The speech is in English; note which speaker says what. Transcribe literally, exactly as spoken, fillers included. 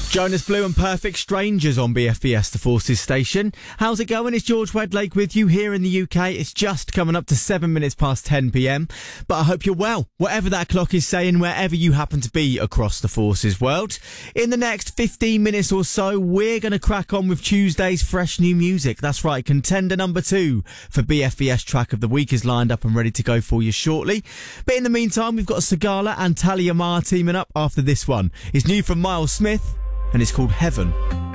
Speaker 1: Jonas Blue and Perfect Strangers on B F B S, the Forces station. How's it going? It's George Wedlake with you here in the U K. It's just coming up to seven minutes past ten p.m. But I hope you're well, whatever that clock is saying, wherever you happen to be across the Forces world. In the next fifteen minutes or so, we're going to crack on with Tuesday's fresh new music. That's right, contender number two for B F B S Track of the Week is lined up and ready to go for you shortly. But in the meantime, we've got Sigala and Talia Mar teaming up after this one. It's new from Miles Smith, and it's called Heaven.